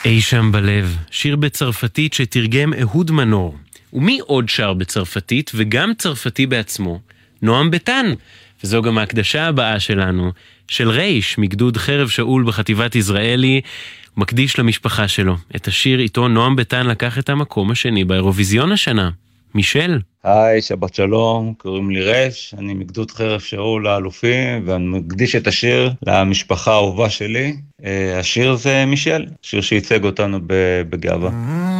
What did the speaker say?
אי שם בלב, שיר בצרפתית שתרגם אהוד מנור. ומי עוד שר בצרפתית וגם צרפתי בעצמו? נועם ביטן. וזו גם ההקדשה הבאה שלנו, של רייש, מגדוד חרב שאול בחטיבת יזרעאלי, מקדיש למשפחה שלו. את השיר איתו נועם ביטן לקח את המקום השני באירוויזיון השנה. מישל. היי, שבת שלום, קוראים לי רייש, אני מגדוד חרב שאול האלופי, ואני מקדיש את השיר למשפחה האהובה שלי. השיר זה מישל, שיר שייצג אותנו בגאווה.